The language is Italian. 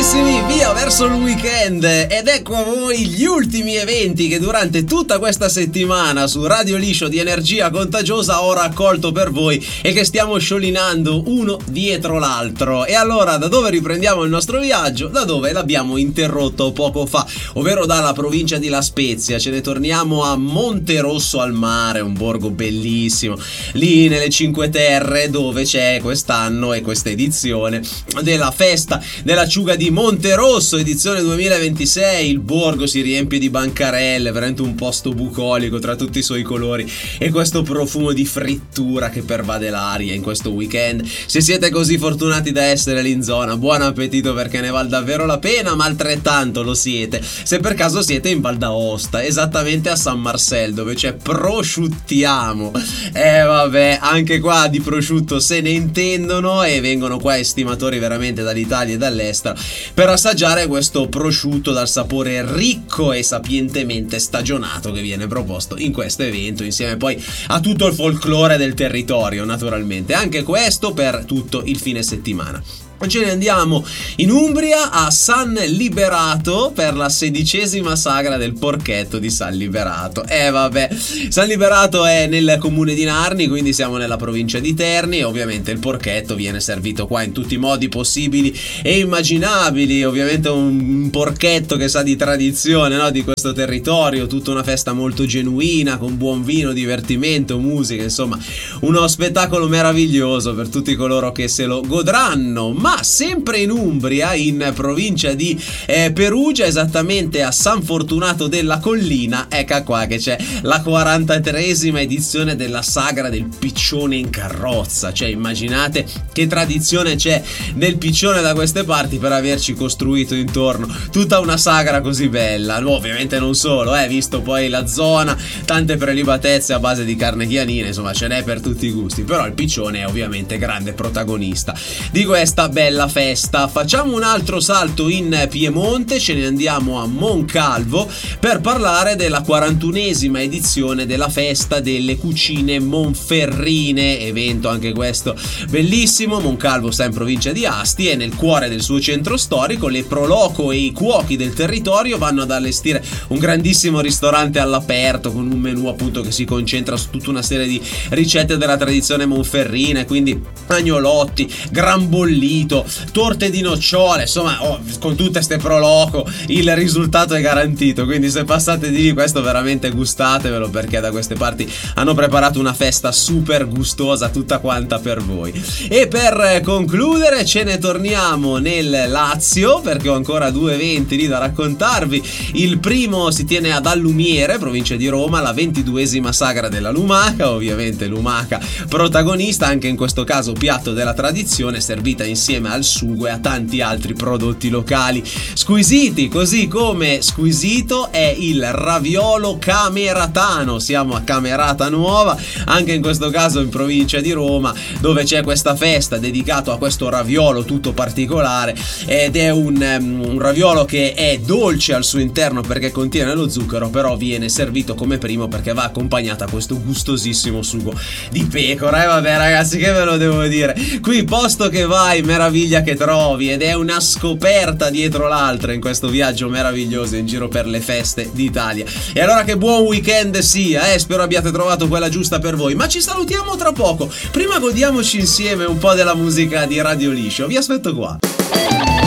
Carissimi, via verso il weekend ed ecco a voi gli ultimi eventi che durante tutta questa settimana su Radio Liscio di Energia Contagiosa ho raccolto per voi e che stiamo sciolinando uno dietro l'altro. E allora da dove riprendiamo il nostro viaggio? Da dove l'abbiamo interrotto poco fa, ovvero dalla provincia di La Spezia. Ce ne torniamo a Monterosso al Mare, un borgo bellissimo, lì nelle Cinque Terre, dove c'è quest'anno e questa edizione della festa dell'acciuga di Monterosso, edizione 2026. Il borgo si riempie di bancarelle, veramente un posto bucolico tra tutti i suoi colori e questo profumo di frittura che pervade l'aria in questo weekend. Se siete così fortunati da essere lì in zona, buon appetito, perché ne vale davvero la pena, ma altrettanto lo siete se per caso siete in Val d'Aosta, esattamente a San Marcel, dove c'è Prosciuttiamo. Vabbè, anche qua di prosciutto se ne intendono e vengono qua estimatori veramente dall'Italia e dall'estero per assaggiare questo prosciutto dal sapore ricco e sapientemente stagionato che viene proposto in questo evento, insieme poi a tutto il folklore del territorio, naturalmente. Anche questo per tutto il fine settimana. Ce ne andiamo in Umbria a San Liberato per la 16ª sagra del porchetto di San Liberato. Vabbè, San Liberato è nel comune di Narni, quindi siamo nella provincia di Terni e ovviamente il porchetto viene servito qua in tutti i modi possibili e immaginabili. Ovviamente un porchetto che sa di tradizione, no? Di questo territorio, tutta una festa molto genuina con buon vino, divertimento, musica, insomma uno spettacolo meraviglioso per tutti coloro che se lo godranno. Ma sempre in Umbria, in provincia di Perugia, esattamente a San Fortunato della Collina, ecco qua che c'è la 43esima edizione della sagra del piccione in carrozza. Cioè immaginate che tradizione c'è del piccione da queste parti per averci costruito intorno tutta una sagra così bella. No, ovviamente non solo, visto poi la zona, tante prelibatezze a base di carne chianina, insomma ce n'è per tutti i gusti, però il piccione è ovviamente grande protagonista di questa bella festa. Facciamo un altro salto in Piemonte, ce ne andiamo a Moncalvo per parlare della 41esima edizione della festa delle cucine monferrine, evento anche questo bellissimo. Moncalvo sta in provincia di Asti e nel cuore del suo centro storico le pro loco e i cuochi del territorio vanno ad allestire un grandissimo ristorante all'aperto con un menù appunto che si concentra su tutta una serie di ricette della tradizione monferrina, quindi agnolotti, gran bollito, torte di nocciole, insomma con tutte ste pro loco il risultato è garantito. Quindi se passate di lì, questo veramente gustatevelo, perché da queste parti hanno preparato una festa super gustosa tutta quanta per voi. E per concludere ce ne torniamo nel Lazio, perché ho ancora due eventi lì da raccontarvi. Il primo si tiene ad Allumiere, provincia di Roma, la 22esima sagra della lumaca, ovviamente lumaca protagonista, anche in questo caso piatto della tradizione, servita insieme al sugo e a tanti altri prodotti locali squisiti, così come squisito è il raviolo cameratano. Siamo a Camerata Nuova, anche in questo caso in provincia di Roma, dove c'è questa festa dedicato a questo raviolo tutto particolare, ed è un raviolo che è dolce al suo interno perché contiene lo zucchero, però viene servito come primo perché va accompagnato a questo gustosissimo sugo di pecora. E vabbè ragazzi, che ve lo devo dire, qui posto che vai meraviglia che trovi, ed è una scoperta dietro l'altra in questo viaggio meraviglioso in giro per le feste d'Italia. E allora che buon weekend sia, spero abbiate trovato quella giusta per voi, ma ci salutiamo tra poco. Prima godiamoci insieme un po' della musica di Radio Liscio, vi aspetto qua.